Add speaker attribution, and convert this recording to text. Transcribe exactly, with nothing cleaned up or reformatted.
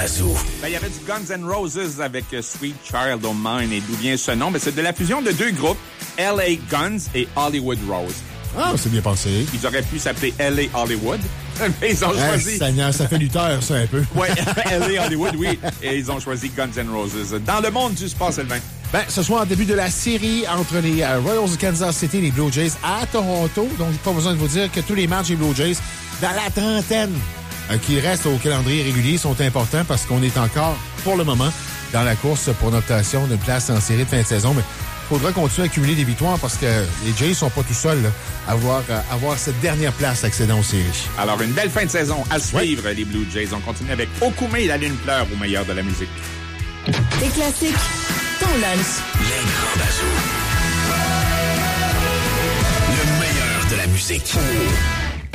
Speaker 1: bazou.
Speaker 2: Ben, il y avait du Guns N' Roses avec uh, Sweet Child O' Mine. Et d'où vient ce nom? Ben, c'est de la fusion de deux groupes, L A Guns et Hollywood Rose.
Speaker 3: Ah, c'est bien pensé.
Speaker 2: Ils auraient pu s'appeler L A Hollywood, mais ils ont
Speaker 3: Ah,
Speaker 2: choisi...
Speaker 3: Seigneur, ça fait lutteur, ça, un peu.
Speaker 2: Oui, L A Hollywood, oui. Et ils ont choisi Guns N' Roses. Dans le monde du sport, Sylvain.
Speaker 3: Ben, ce soir, en début de la série entre les euh, Royals de Kansas City et les Blue Jays à Toronto. Donc, pas besoin de vous dire que tous les matchs des Blue Jays, dans la trentaine euh, qui restent au calendrier régulier, sont importants parce qu'on est encore, pour le moment, dans la course pour l'obtention d'une place en série de fin de saison. Mais il faudra continuer à accumuler des victoires parce que les Jays sont pas tout seuls là, à avoir, à avoir cette dernière place accédant aux séries.
Speaker 2: Alors, une belle fin de saison à suivre, ouais. Les Blue Jays. On continue avec Okume et la lune pleure au meilleur de la musique.
Speaker 4: Des classiques, ton lunch.
Speaker 1: Les grands bazous. Le meilleur de la musique.